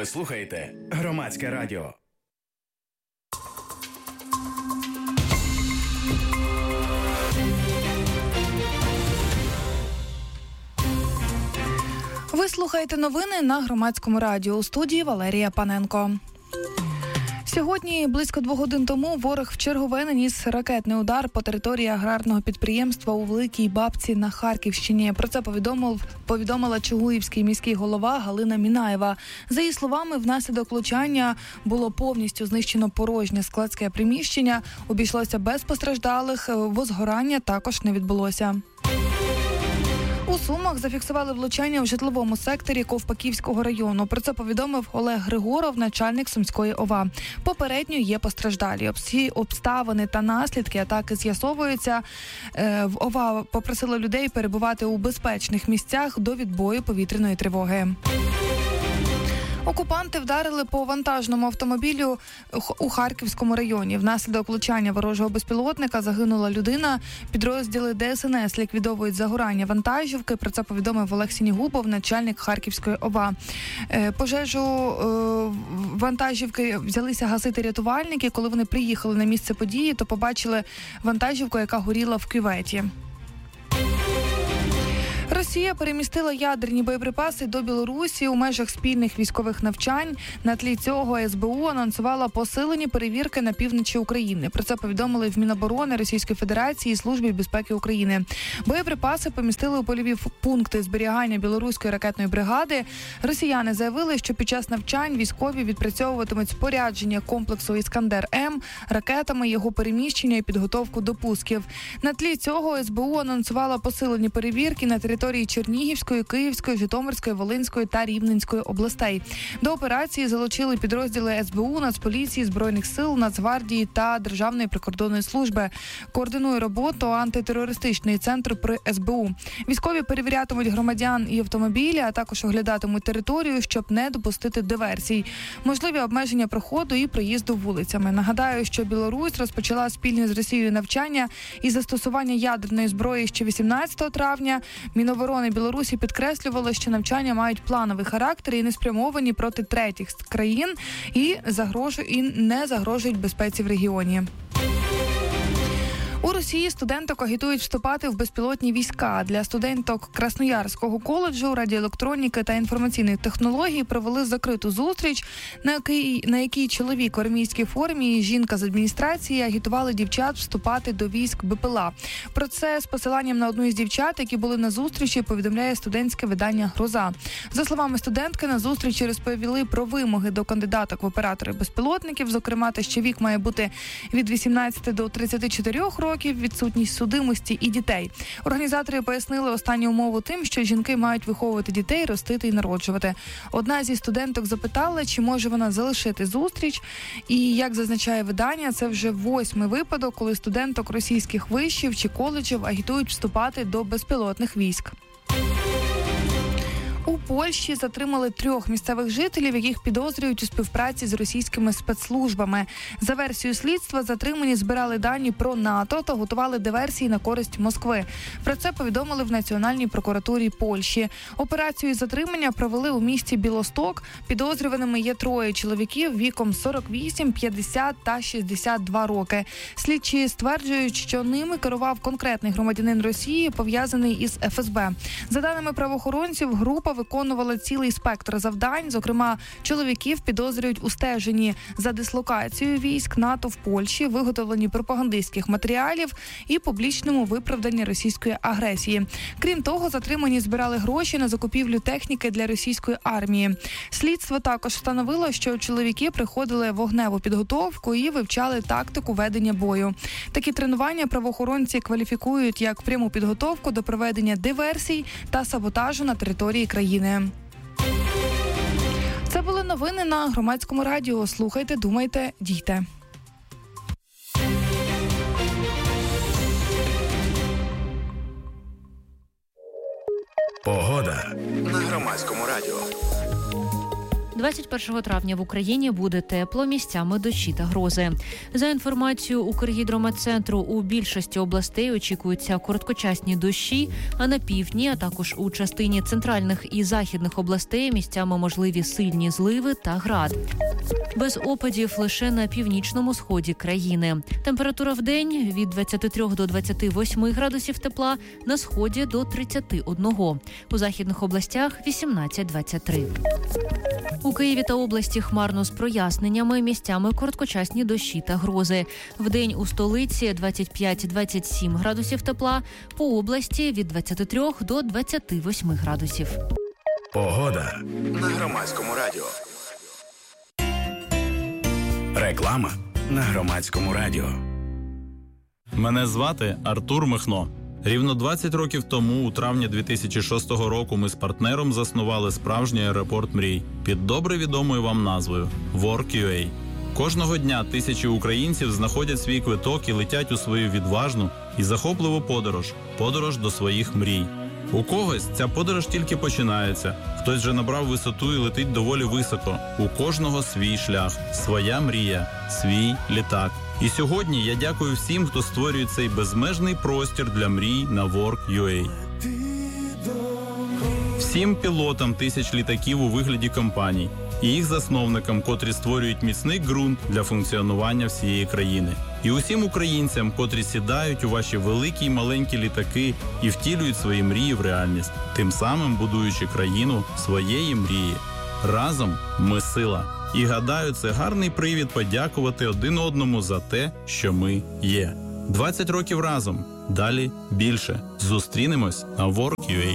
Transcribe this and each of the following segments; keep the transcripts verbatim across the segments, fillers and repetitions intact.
Ви слухаєте Громадське радіо. Ви слухаєте новини на Громадському радіо. У студії Валерія Паненко. Сьогодні, близько двох годин тому, ворог вчергове наніс ракетний удар по території аграрного підприємства у Великій Бабці на Харківщині. Про це повідомив, повідомила Чугуївський міський голова Галина Мінаєва. За її словами, внаслідок влучання було повністю знищено порожнє складське приміщення. Обійшлося без постраждалих, возгорання також не відбулося. У Сумах зафіксували влучання в житловому секторі Ковпаківського району. Про це повідомив Олег Григоров, начальник Сумської ОВА. Попередньо є постраждалі. Всі обставини та наслідки атаки з'ясовуються. В ОВА попросило людей перебувати у безпечних місцях до відбою повітряної тривоги. Окупанти вдарили по вантажному автомобілю у Харківському районі. Внаслідок влучання ворожого безпілотника загинула людина. Підрозділи Де Ес Ен Ес ліквідовують загорання вантажівки. Про це повідомив Олег Сінігубов, начальник Харківської ОВА. Пожежу вантажівки взялися гасити рятувальники. Коли вони приїхали на місце події, то побачили вантажівку, яка горіла в кюветі. Росія перемістила ядерні боєприпаси до Білорусі у межах спільних військових навчань. На тлі цього ес бе у анонсувала посилені перевірки на півночі України. Про це повідомили в Міноборони Російської Федерації і Службі безпеки України. Боєприпаси помістили у польові пункти зберігання білоруської ракетної бригади. Росіяни заявили, що під час навчань військові відпрацьовуватимуть спорядження комплексу «Іскандер-М», ракетами, його переміщення і підготовку до пусків. На тлі цього ес бе у анонсувала посилені перевірки на території території Чернігівської, Київської, Житомирської, Волинської та Рівненської областей. До операції залучили підрозділи ес бе у, Нацполіції, Збройних сил, Нацгвардії та Державної прикордонної служби. Координує роботу антитерористичний центр при ес бе у. Військові перевірятимуть громадян і автомобілі, а також оглядатимуть територію, щоб не допустити диверсій. Можливі обмеження проходу і проїзду вулицями. Нагадаю, що Білорусь розпочала спільне з Росією навчання і застосування ядерної зброї ще вісімнадцятого травня. Міноборони Білорусі підкреслювало, що навчання мають плановий характер і не спрямовані проти третіх країн і, загрожу... і не загрожують безпеці в регіоні. У Росії студенток агітують вступати в безпілотні війська. Для студенток Красноярського коледжу радіоелектроніки та інформаційних технологій провели закриту зустріч, на якій, на якій чоловік в армійській формі і жінка з адміністрації агітували дівчат вступати до військ Бе Пе Ел А. Про це з посиланням на одну із дівчат, які були на зустрічі, повідомляє студентське видання «Гроза». За словами студентки, на зустрічі розповіли про вимоги до кандидаток в оператори безпілотників, зокрема те, що вік має бути від вісімнадцяти до тридцяти чотирьох років, відсутність судимості і дітей. Організатори пояснили останню умову тим, що жінки мають виховувати дітей, ростити і народжувати. Одна зі студенток запитала, чи може вона залишити зустріч. І, як зазначає видання, це вже восьмий випадок, коли студенток російських вишів чи коледжів агітують вступати до безпілотних військ. У Польщі затримали трьох місцевих жителів, яких підозрюють у співпраці з російськими спецслужбами. За версією слідства, затримані збирали дані про НАТО та готували диверсії на користь Москви. Про це повідомили в Національній прокуратурі Польщі. Операцію затримання провели у місті Білосток. Підозрюваними є троє чоловіків віком сорок вісім, п'ятдесят та шістдесят два роки. Слідчі стверджують, що ними керував конкретний громадянин Росії, пов'язаний із еф ес бе. За даними правоохоронців, група виконувала цілий спектр завдань. Зокрема, чоловіків підозрюють у стеженні за дислокацією військ НАТО в Польщі, виготовленні пропагандистських матеріалів і публічному виправданні російської агресії. Крім того, затримані збирали гроші на закупівлю техніки для російської армії. Слідство також встановило, що чоловіки приходили в вогневу підготовку і вивчали тактику ведення бою. Такі тренування правоохоронці кваліфікують як пряму підготовку до проведення диверсій та саботажу на території країни. Це були новини на Громадському радіо. Слухайте, думайте, дійте. Погода на Громадському радіо. двадцять першого травня в Україні буде тепло, місцями дощі та грози. За інформацією Укргідрометцентру, у більшості областей очікуються короткочасні дощі, а на півдні, а також у частині центральних і західних областей місцями можливі сильні зливи та град. Без опадів лише на північному сході країни. Температура в день від двадцяти трьох до двадцяти восьми градусів тепла, на сході до тридцяти одного. У західних областях вісімнадцять - двадцять три. У Києві та області хмарно з проясненнями, місцями короткочасні дощі та грози. Вдень у столиці двадцять п'ять - двадцять сім градусів тепла, по області від двадцяти трьох до двадцяти восьми градусів. Погода на Громадському радіо. Реклама на Громадському радіо. Мене звати Артур Михно. Рівно двадцять років тому, у травні дві тисячі шостого року, ми з партнером заснували справжній аеропорт мрій під добре відомою вам назвою WorkUA. Кожного дня тисячі українців знаходять свій квиток і летять у свою відважну і захопливу подорож – подорож до своїх мрій. У когось ця подорож тільки починається, хтось вже набрав висоту і летить доволі високо. У кожного свій шлях, своя мрія, свій літак. І сьогодні я дякую всім, хто створює цей безмежний простір для мрій на WorkUA. Всім пілотам тисяч літаків у вигляді компаній і їх засновникам, котрі створюють міцний ґрунт для функціонування всієї країни. І усім українцям, котрі сідають у ваші великі й маленькі літаки і втілюють свої мрії в реальність, тим самим будуючи країну своєї мрії. Разом ми сила. І гадаю, це гарний привід подякувати один одному за те, що ми є. двадцять років разом. Далі більше. Зустрінемось на WorkUA.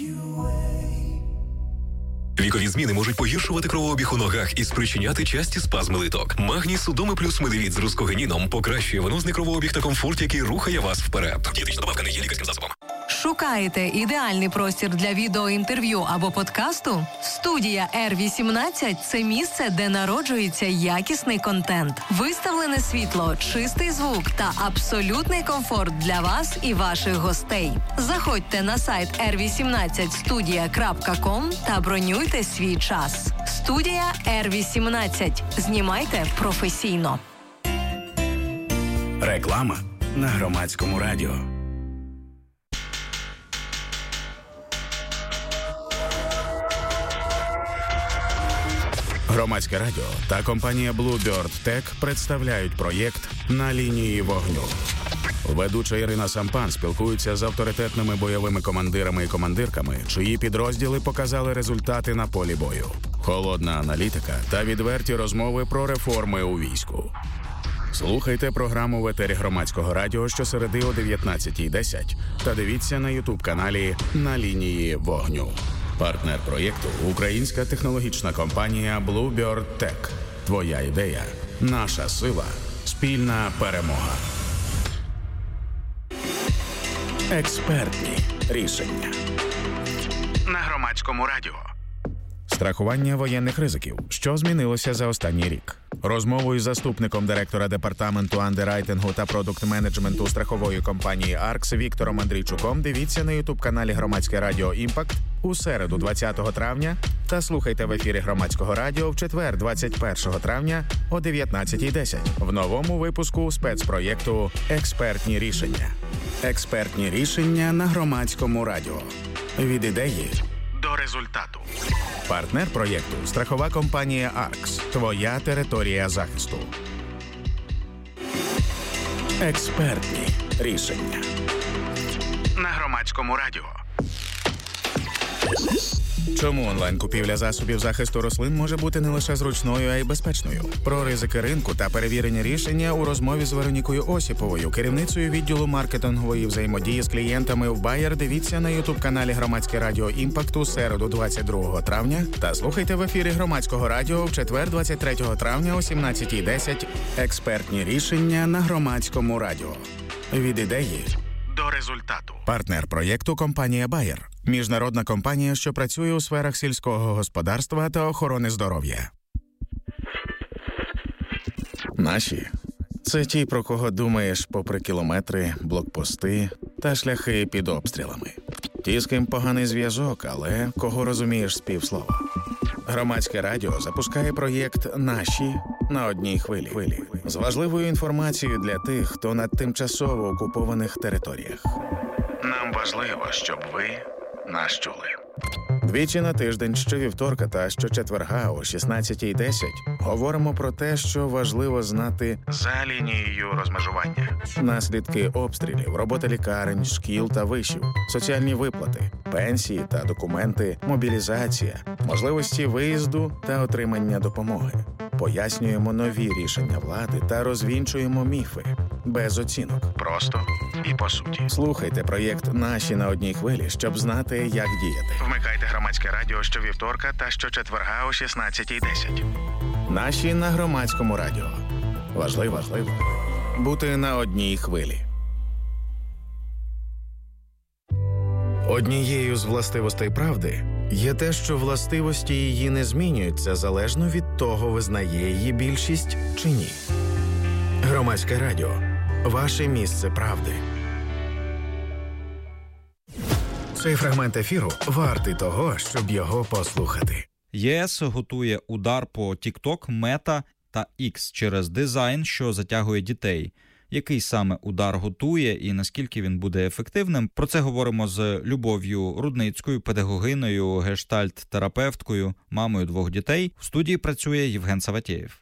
Вікові зміни можуть погіршувати кровообіг у ногах і спричиняти часті спазми литок. Магній Судоми плюс Медивіт з рускогеніном покращує венозний кровообіг та комфорт, який рухає вас вперед. Дієтична добавка не є лікарським засобом. Шукаєте ідеальний простір для відеоінтерв'ю або подкасту? Студія Р вісімнадцять – це місце, де народжується якісний контент. Виставлене світло, чистий звук та абсолютний комфорт для вас і ваших гостей. Заходьте на сайт ер вісімнадцять студія крапка ком та бронюйте свій час. Студія Р вісімнадцять. Знімайте професійно. Реклама на Громадському радіо. Громадське радіо та компанія Bluebird Tech представляють проєкт «На лінії вогню». Ведуча Ірина Сампан спілкується з авторитетними бойовими командирами і командирками, чиї підрозділи показали результати на полі бою. Холодна аналітика та відверті розмови про реформи у війську. Слухайте програму в етері Громадського радіо щосереди о дев'ятнадцятій десять та дивіться на ютуб-каналі «На лінії вогню». Партнер проєкту – українська технологічна компанія Bluebird Tech. Твоя ідея – наша сила, спільна перемога. Експертні рішення. На Громадському радіо. Страхування воєнних ризиків. Що змінилося за останній рік? Розмову із заступником директора департаменту андеррайтингу та продукт-менеджменту страхової компанії «Аркс» Віктором Андрійчуком дивіться на ютуб-каналі Громадське радіо «Імпакт» у середу двадцятого травня та слухайте в ефірі Громадського радіо в четвер двадцять першого травня о дев'ятнадцятій десять в новому випуску спецпроєкту «Експертні рішення». Експертні рішення на Громадському радіо. Від ідеї до результату. Партнер проєкту – страхова компанія «Аркс». Твоя територія захисту. Експертні рішення. На Громадському радіо. Чому онлайн-купівля засобів захисту рослин може бути не лише зручною, а й безпечною? Про ризики ринку та перевірені рішення у розмові з Веронікою Осіповою, керівницею відділу маркетингової взаємодії з клієнтами в Bayer, дивіться на ютуб-каналі Громадське радіо «Імпакт» у середу двадцять другого травня та слухайте в ефірі Громадського радіо в четвер двадцять третього травня о сімнадцятій десять. Експертні рішення на Громадському радіо. Від ідеї до результату. Партнер проєкту – компанія Bayer. Міжнародна компанія, що працює у сферах сільського господарства та охорони здоров'я. Наші – це ті, про кого думаєш попри кілометри, блокпости та шляхи під обстрілами. Ті, з ким поганий зв'язок, але кого розумієш з півслова. Громадське радіо запускає проєкт «Наші» на одній хвилі. З важливою інформацією для тих, хто на тимчасово окупованих територіях. Нам важливо, щоб ви нас чули. Двічі на тиждень, щовівторка та щочетверга о шістнадцятій десять говоримо про те, що важливо знати за лінією розмежування. Наслідки обстрілів, робота лікарень, шкіл та вишів, соціальні виплати, пенсії та документи, мобілізація, можливості виїзду та отримання допомоги. Пояснюємо нові рішення влади та розвінчуємо міфи. Без оцінок. Просто і по суті. Слухайте проєкт «Наші» на одній хвилі, щоб знати, як діяти. Вмикайте Громадське радіо щовівторка та щочетверга о шістнадцятій десять. «Наші» на Громадському радіо. Важливо, важливо бути на одній хвилі. Однією з властивостей правди є те, що властивості її не змінюються залежно від того, визнає її більшість чи ні. Громадське радіо. Ваше місце правди. Цей фрагмент ефіру вартий того, щоб його послухати. ЄС готує удар по TikTok, Meta та X через дизайн, що затягує дітей. Який саме удар готує і наскільки він буде ефективним? Про це говоримо з Любов'ю Рудницькою, педагогиною, гештальт-терапевткою, мамою двох дітей. В студії працює Євген Саватєєв.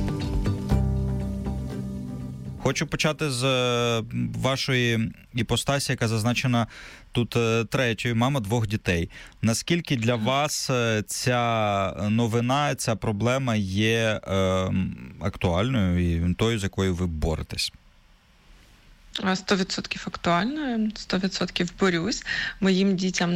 Хочу почати з вашої іпостасі, яка зазначена тут третьою, мама двох дітей. Наскільки для вас ця новина, ця проблема є е, актуальною і тою, з якою ви боретесь? Сто відсотків актуальною, сто відсотків борюсь. Моїм дітям